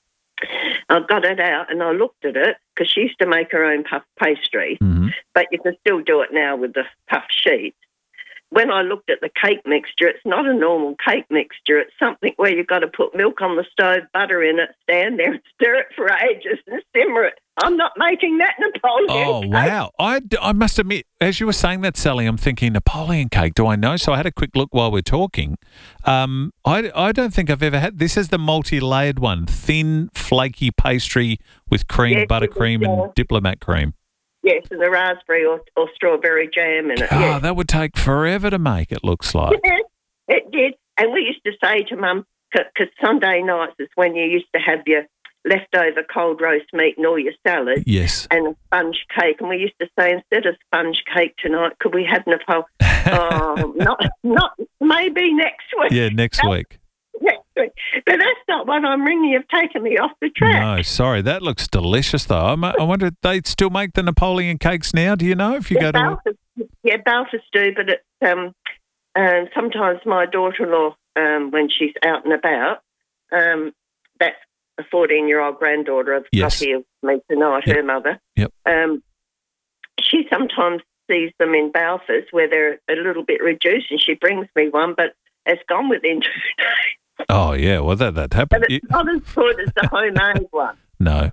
I got it out and I looked at it because she used to make her own puff pastry, Mm-hmm. but you can still do it now with the puff sheet. When I looked at the cake mixture, it's not a normal cake mixture. It's something where you've got to put milk on the stove, butter in it, stand there and stir it for ages and simmer it. I'm not making that Napoleon Oh, cake. wow. I, I must admit, as you were saying that, Sally, I'm thinking Napoleon cake. Do I know? So I had a quick look while we're talking. Um, I, I don't think I've ever had. This is the multi-layered one. Thin, flaky pastry with cream, Yes, buttercream, yeah. and diplomat cream. Yes, and the raspberry or, or strawberry jam in it. Oh, yes. that would take forever to make, it looks like. Yes, it did. And we used to say to Mum, because Sunday nights is when you used to have your leftover cold roast meat and all your salad. Yes. And a sponge cake. And we used to say, instead of sponge cake tonight, could we have Napoleon? oh, not, not, maybe next week. Yeah, next That's week. Next week. But that's not what I'm ringing. You've taken me off the track. No, sorry. That looks delicious, though. I, I wonder if they still make the Napoleon cakes now. Do you know if you yeah, go to... Balfours, yeah, Balfours do, but it's, um, and sometimes my daughter-in-law, um, when she's out and about, um, that's a fourteen-year-old granddaughter I've Yes. got here with me tonight, Yep. her mother. Yep. Um, she sometimes sees them in Balfours where they're a little bit reduced, and she brings me one, but it's gone within two days. Oh, yeah, well, that, that happened. But it's You- not as good as the homemade one. no.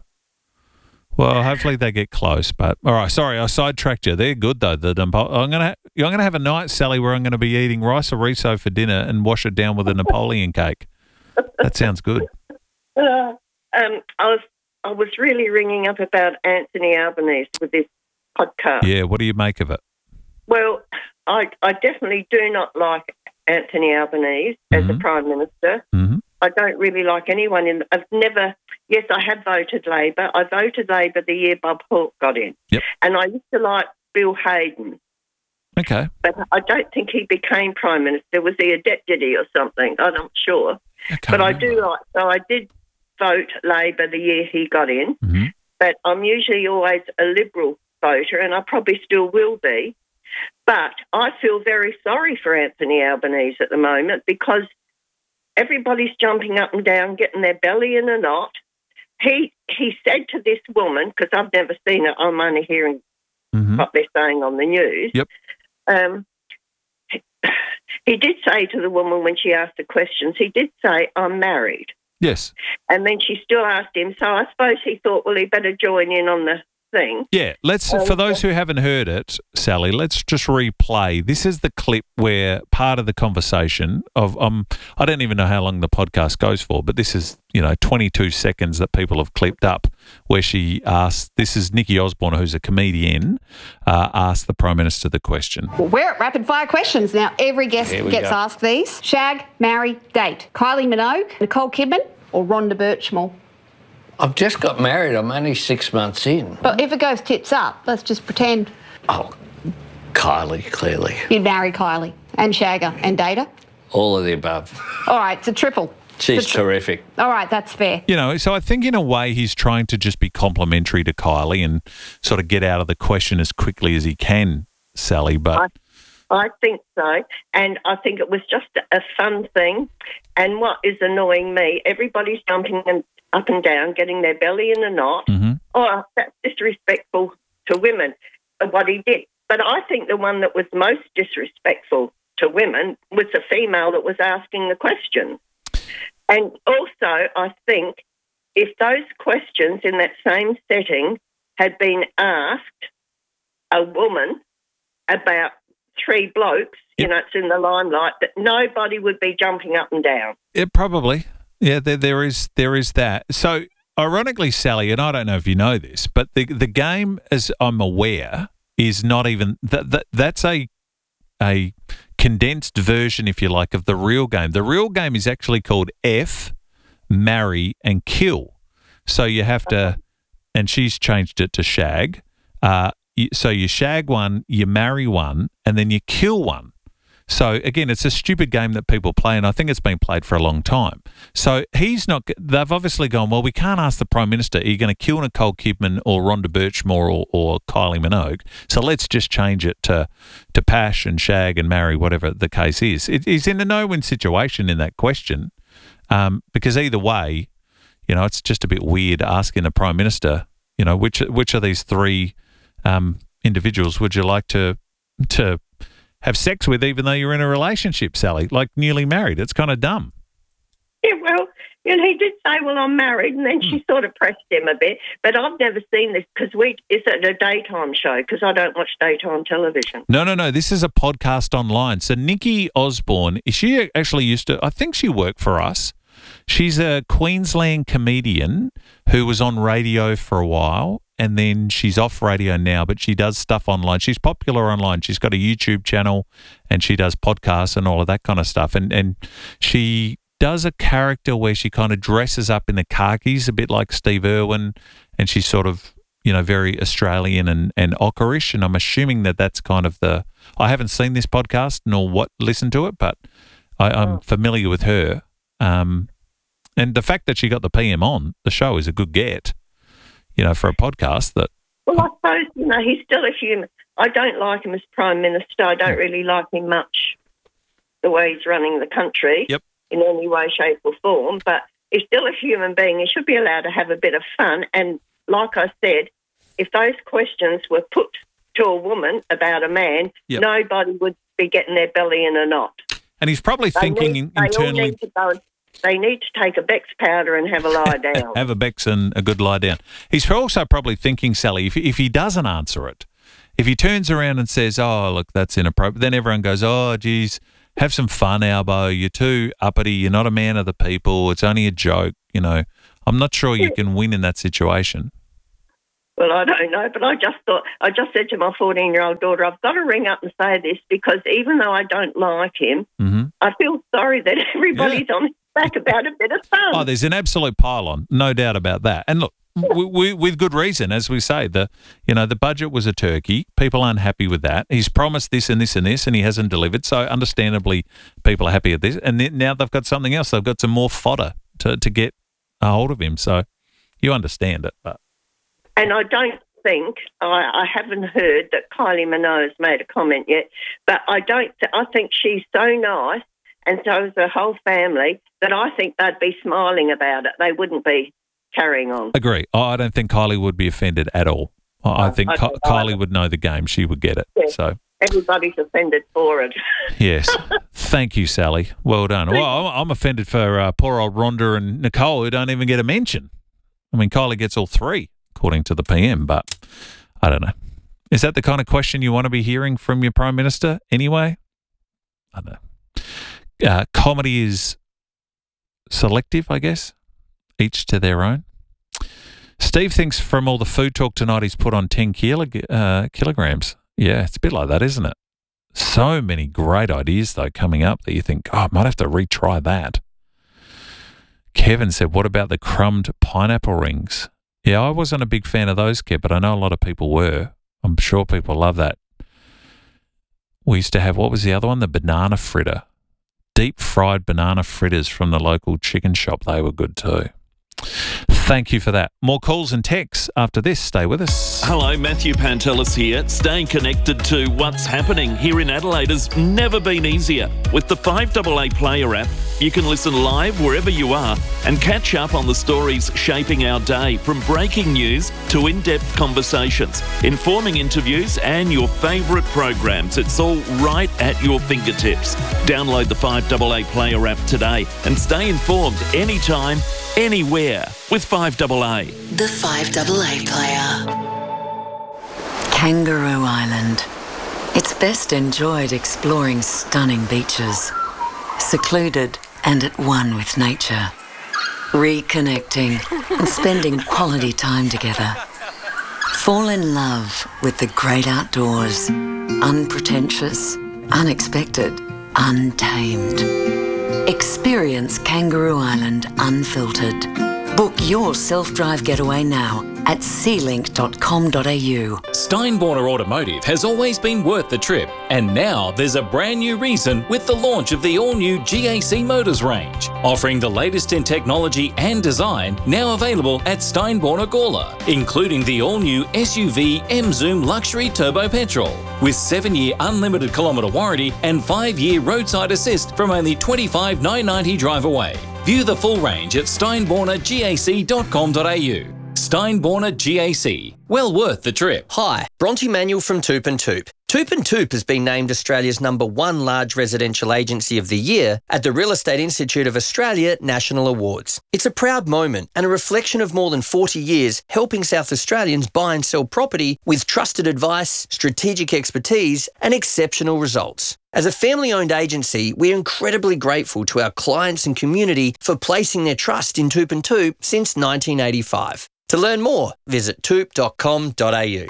Well, hopefully they get close. But all right, sorry, I sidetracked you. They're good though. The Napo- I'm gonna ha- I'm gonna have a night, Sally, where I'm gonna be eating rice chorizo for dinner and wash it down with a Napoleon cake. That sounds good. Uh, um, I was I was really ringing up about Anthony Albanese with this podcast. Yeah, what do you make of it? Well, I I definitely do not like Anthony Albanese as Mm-hmm. a Prime Minister. Mm-hmm. I don't really like anyone in. I've never. Yes, I have voted Labor. I voted Labor the year Bob Hawke got in, Yep. and I used to like Bill Hayden, Okay. but I don't think he became Prime Minister. Was he a deputy or something? I'm not sure. But I do like. So I did vote Labor the year he got in, Mm-hmm. but I'm usually always a Liberal voter, and I probably still will be. But I feel very sorry for Anthony Albanese at the moment because everybody's jumping up and down, getting their belly in a knot. He he said to this woman, because I've never seen it, I'm only hearing Mm-hmm. what they're saying on the news. Yep. Um, he, he did say to the woman when she asked the questions, he did say, I'm married. Yes. And then she still asked him, so I suppose he thought, well, he better join in on the thing. Yeah, let's Um, for those who haven't heard it, Sally, let's just replay. This is the clip where part of the conversation of um I don't even know how long the podcast goes for, but this is, you know, twenty-two seconds that people have clipped up where she asked, this is Nikki Osborne, who's a comedian, uh, asked the Prime Minister the question. Well, we're at rapid fire questions now. Every guest Here we gets go. asked these. Shag, marry, date. Kylie Minogue, Nicole Kidman, or Rhonda Birchmore. I've just got married. I'm only six months in. But if it goes tits up, let's just pretend Oh, Kylie, clearly. you'd marry Kylie and Shagger and date her. All of the above. All right, it's a triple. She's It's a tri- terrific. All right, that's fair. You know, so I think in a way he's trying to just be complimentary to Kylie and sort of get out of the question as quickly as he can, Sally, but I think so. And I think it was just a fun thing. And what is annoying me, everybody's jumping and up and down, getting their belly in a knot. Mm-hmm. Oh, that's disrespectful to women, uh, what he did. But I think the one that was most disrespectful to women was the female that was asking the question. And also, I think if those questions in that same setting had been asked a woman about three blokes, you know, it's in the limelight, that nobody would be jumping up and down. it probably, yeah, there, there is there is that. So ironically, Sally, and I don't know if you know this, but the the game, as I'm aware, is not even that, that that's a a condensed version, if you like, of the real game. The real game is actually called F, Marry and Kill. So you have to, and she's changed it to shag. Uh, you, so you shag one, you marry one, and then you kill one. So again, it's a stupid game that people play, and I think it's been played for a long time. So he's not. They've obviously gone, well, we can't ask the Prime Minister, are you going to kill Nicole Kidman or Rhonda Birchmore or, or Kylie Minogue? So let's just change it to to Pash and Shag and Marry, whatever the case is. It, he's in a no-win situation in that question, um, because either way, you know, it's just a bit weird asking the Prime Minister, you know, which which of these three um, individuals would you like to to have sex with, even though you're in a relationship, Sally, like newly married? It's kind of dumb. Yeah, well, you know, he did say, well, I'm married, and then she sort of pressed him a bit. But I've never seen this because we, is it a daytime show? Because I don't watch daytime television. No, no, no. This is a podcast online. So Nikki Osborne, she actually used to, I think she worked for us. She's a Queensland comedian who was on radio for a while, and then she's off radio now, but she does stuff online. She's popular online. She's got a YouTube channel, and she does podcasts and all of that kind of stuff. And and she does a character where she kind of dresses up in the khakis, a bit like Steve Irwin, and she's sort of, you know, very Australian and, and ochreish. And I'm assuming that that's kind of the, I haven't seen this podcast nor what listened to it, but I, I'm familiar with her. Um, and the fact that she got the P M on the show is a good get, you know, for a podcast that. Well, I suppose, you know, he's still a human. I don't like him as Prime Minister. I don't really like him much, the way he's running the country yep. in any way, shape or form. But he's still a human being. He should be allowed to have a bit of fun. And like I said, if those questions were put to a woman about a man, yep. nobody would be getting their belly in a knot. And he's probably They thinking need, internally. They all need to go and they need to take a Bex powder and have a lie down. Have a Bex and a good lie down. He's also probably thinking, Sally, if, if he doesn't answer it, if he turns around and says, oh, look, that's inappropriate, then everyone goes, oh, geez, have some fun, Albo. You're too uppity. You're not a man of the people. It's only a joke. You know, I'm not sure you can win in that situation. Well, I don't know, but I just thought, I just said to my fourteen-year-old daughter, I've got to ring up and say this because even though I don't like him, mm-hmm. I feel sorry that everybody's yeah. on his back about a bit of fun. Oh, there's an absolute pile-on, no doubt about that. And look, we, we, with good reason, as we say, the you know the budget was a turkey. People aren't happy with that. He's promised this and this and this, and he hasn't delivered. So understandably, people are happy at this. And then now they've got something else. They've got some more fodder to, to get a hold of him. So you understand it, but... And I don't think, I, I haven't heard that Kylie Minogue's made a comment yet, but I don't, th- I think she's so nice and so is her whole family that I think they'd be smiling about it. They wouldn't be carrying on. Agree. I don't think Kylie would be offended at all. I, I think I Ky- Kylie would know the game. She would get it. Yeah. So everybody's offended for it. Yes. Thank you, Sally. Well done. Well, I'm, I'm offended for uh, poor old Rhonda and Nicole who don't even get a mention. I mean, Kylie gets all three, according to the P M, but I don't know. Is that the kind of question you want to be hearing from your Prime Minister anyway? I don't know. Uh, comedy is selective, I guess. Each to their own. Steve thinks from all the food talk tonight he's put on ten kilo, uh, kilograms. Yeah, it's a bit like that, isn't it? So many great ideas, though, coming up that you think, oh, I might have to retry that. Kevin said, what about the crumbed pineapple rings? Yeah, I wasn't a big fan of those, Kev, but I know a lot of people were. I'm sure people love that. We used to have, what was the other one? The banana fritter. Deep fried banana fritters from the local chicken shop. They were good too. Thank you for that. More calls and texts after this. Stay with us. Hello, Matthew Pantelis here. Staying connected to what's happening here in Adelaide has never been easier. With the five A A Player app, you can listen live wherever you are and catch up on the stories shaping our day, from breaking news to in-depth conversations, informing interviews and your favourite programs. It's all right at your fingertips. Download the five A A Player app today and stay informed anytime, anywhere with five A A. The five A A Player. Kangaroo Island. It's best enjoyed exploring stunning beaches, secluded and at one with nature, reconnecting and spending quality time together. Fall in love with the great outdoors, unpretentious, unexpected, untamed. Experience Kangaroo Island unfiltered. Book your self-drive getaway now at sea link dot com dot a u. Steinborner Automotive has always been worth the trip, and now there's a brand new reason with the launch of the all-new G A C Motors range, offering the latest in technology and design, now available at Steinborner Gawler, including the all-new S U V M-Zoom Luxury Turbo Petrol, with seven-year unlimited kilometre warranty and five-year roadside assist from only twenty-five thousand nine hundred ninety dollars drive away. View the full range at steinborner gac dot com dot a u. Steinborner G A C. Well worth the trip. Hi, Bronte Manuel from Toop and Toop. Toop and Toop has been named Australia's number one large residential agency of the year at the Real Estate Institute of Australia National Awards. It's a proud moment and a reflection of more than forty years helping South Australians buy and sell property with trusted advice, strategic expertise and exceptional results. As a family-owned agency, we're incredibly grateful to our clients and community for placing their trust in Toop and Toop since nineteen eighty-five. To learn more, visit toop dot com dot a u.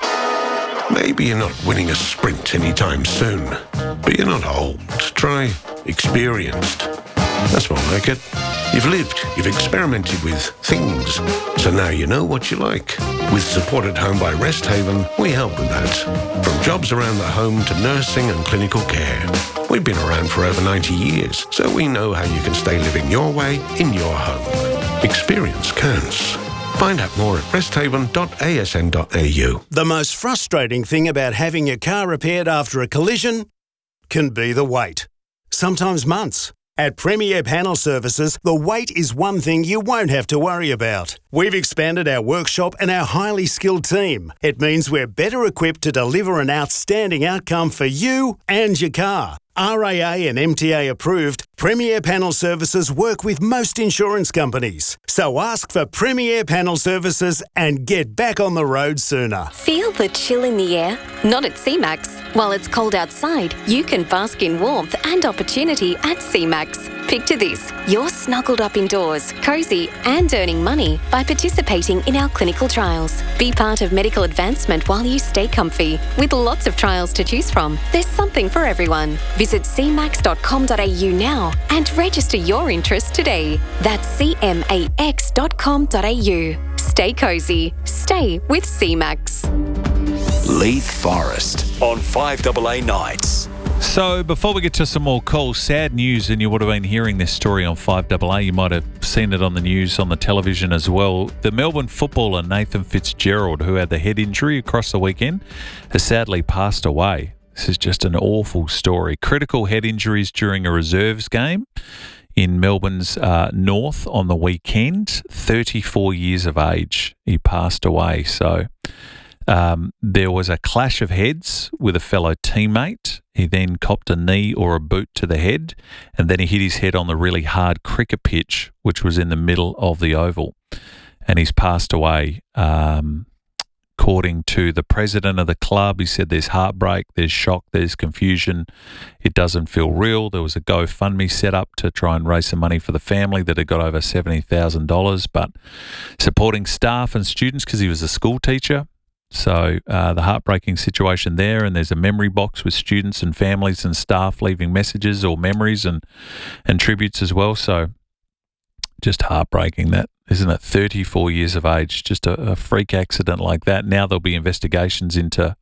Maybe you're not winning a sprint anytime soon, but you're not old. Try experienced. That's more like it. You've lived, you've experimented with things, so now you know what you like. With Support at Home by Rest Haven, we help with that. From jobs around the home to nursing and clinical care. We've been around for over ninety years, so we know how you can stay living your way in your home. Experience counts. Find out more at rest haven dot a s n dot a u. The most frustrating thing about having your car repaired after a collision can be the wait. Sometimes months. At Premier Panel Services, the wait is one thing you won't have to worry about. We've expanded our workshop and our highly skilled team. It means we're better equipped to deliver an outstanding outcome for you and your car. R A A and M T A approved, Premier Panel Services work with most insurance companies. So ask for Premier Panel Services and get back on the road sooner. Feel the chill in the air? Not at C MAX. While it's cold outside, you can bask in warmth and opportunity at C MAX. Picture this, you're snuggled up indoors, cosy and earning money by participating in our clinical trials. Be part of medical advancement while you stay comfy. With lots of trials to choose from, there's something for everyone. Visit c max dot com dot a u now and register your interest today. That's c max dot com dot a u. Stay cosy. Stay with C MAX. Leith Forest on five A A nights. So before we get to some more calls, sad news, and you would have been hearing this story on five A A. You might have seen it on the news, on the television as well. The Melbourne footballer Nathan Fitzgerald, who had the head injury across the weekend, has sadly passed away. This is just an awful story. Critical head injuries during a reserves game in Melbourne's uh, north on the weekend. thirty-four years of age, he passed away. So um, there was a clash of heads with a fellow teammate. He then copped a knee or a boot to the head, and then he hit his head on the really hard cricket pitch, which was in the middle of the oval. And he's passed away. Um, according to the president of the club, he said there's heartbreak, there's shock, there's confusion. It doesn't feel real. There was a GoFundMe set up to try and raise some money for the family that had got over seventy thousand dollars, but supporting staff and students because he was a school teacher. So uh, the heartbreaking situation there, and there's a memory box with students and families and staff leaving messages or memories and, and tributes as well. So just heartbreaking that, isn't it? thirty-four years of age, just a, a freak accident like that. Now there'll be investigations into,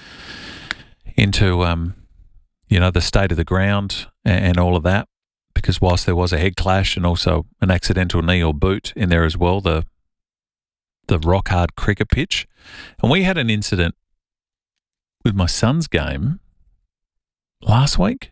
into um, you know, the state of the ground and, and all of that, because whilst there was a head clash and also an accidental knee or boot in there as well, the the rock hard cricket pitch. And we had an incident with my son's game last week.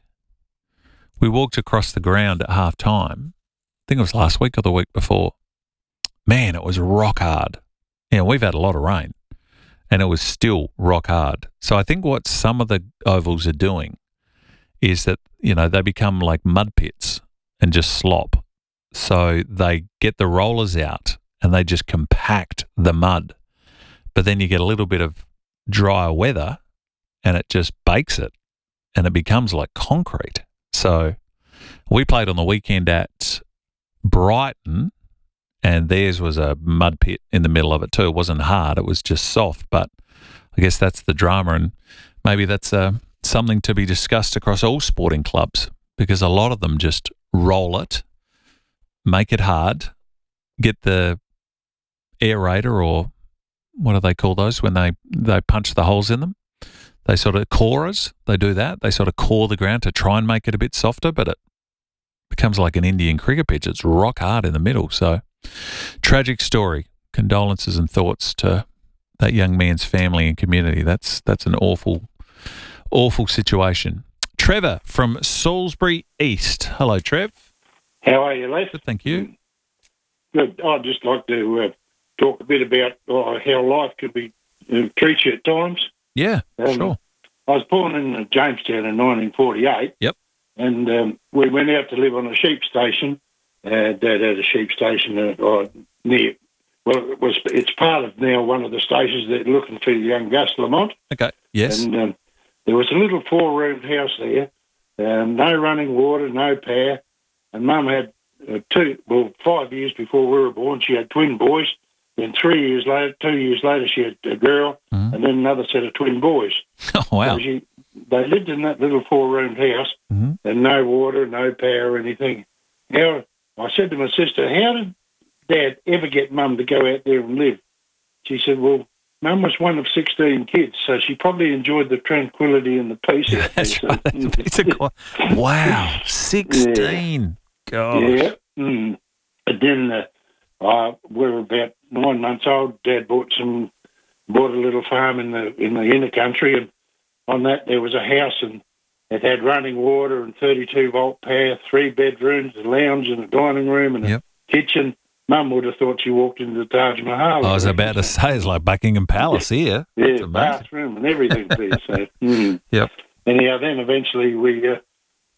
We walked across the ground at half time. I think it was last week or the week before. Man, it was rock hard. You know, we've had a lot of rain and it was still rock hard. So I think what some of the ovals are doing is that, you know, they become like mud pits and just slop. So they get the rollers out and they just compact the mud. But then you get a little bit of drier weather and it just bakes it and it becomes like concrete. So we played on the weekend at Brighton and theirs was a mud pit in the middle of it too. It wasn't hard, it was just soft. But I guess that's the drama, and maybe that's uh, something to be discussed across all sporting clubs, because a lot of them just roll it, make it hard, get the aerator, or what do they call those when they, they punch the holes in them? They sort of corers, they do that. They sort of core the ground to try and make it a bit softer, but it becomes like an Indian cricket pitch. It's rock hard in the middle. So tragic story. Condolences and thoughts to that young man's family and community. That's that's an awful, awful situation. Trevor from Salisbury East. Hello, Trev. How are you, Les? Good, thank you. Good. I'd just like to uh, talk a bit about uh, how life could be uh, treat you at times. Yeah, um, sure. I was born in Jamestown in nineteen forty-eight. Yep. And um, we went out to live on a sheep station. Uh, Dad had a sheep station uh, near. Well, it was. It's part of now one of the stations that are looking for young Gus Lamont. Okay. Yes. And um, there was a little four-roomed house there. Um, no running water, no power. And Mum had uh, two. Well, five years before we were born, she had twin boys. Then three years later, two years later, she had a girl, mm-hmm. and then another set of twin boys. Oh wow! So she, they lived in that little four-roomed house, mm-hmm. and no water, no power, or anything. Now, I said to my sister, "How did Dad ever get Mum to go out there and live?" She said, "Well, Mum was one of sixteen kids, so she probably enjoyed the tranquility and the peace." Yeah, that's right. That's a piece of qu- wow, sixteen. Yeah. Gosh. Yeah. Mm. And then uh, uh, we were about nine months old. Dad bought some, bought a little farm in the in the inner country, and on that there was a house, and it had running water and thirty-two volt power, three bedrooms, a lounge and a dining room and yep. a kitchen. Mum would have thought she walked into the Taj Mahal. I was about to say, it's like Buckingham Palace here. Yeah, bathroom and everything there. So, mm. Yep. Anyhow, then eventually we uh,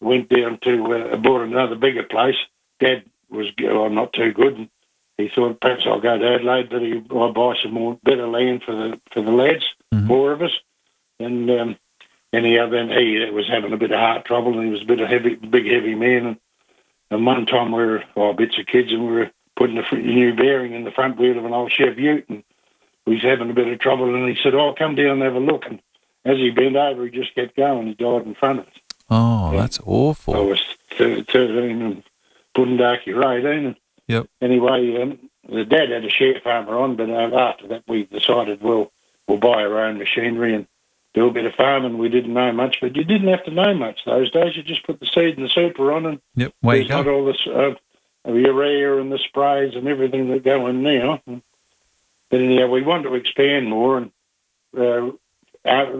went down to, uh, bought another bigger place. Dad was well, not too good, and he thought perhaps I'll go to Adelaide, but he, I'll buy some more better land for the for the lads, mm-hmm. four of us. And um, anyhow, then he was having a bit of heart trouble, and he was a bit of heavy, big heavy man. And, and one time we were oh, bits of kids, and we were putting a new bearing in the front wheel of an old Chev Ute, and he was having a bit of trouble. And he said, "Oh, come down and have a look." And as he bent over, he just kept going. He died in front of us. Oh, yeah. That's awful. I was thirteen and Bundarky eighteen. And yep. Anyway, um, the dad had a share farmer on, but uh, after that we decided, well, we'll buy our own machinery and do a bit of farming. We didn't know much, but you didn't have to know much those days. You just put the seed and the super on, and yep, way there's you go. not all this uh, urea and the sprays and everything that go in now. But anyhow, we wanted to expand more, and uh, our,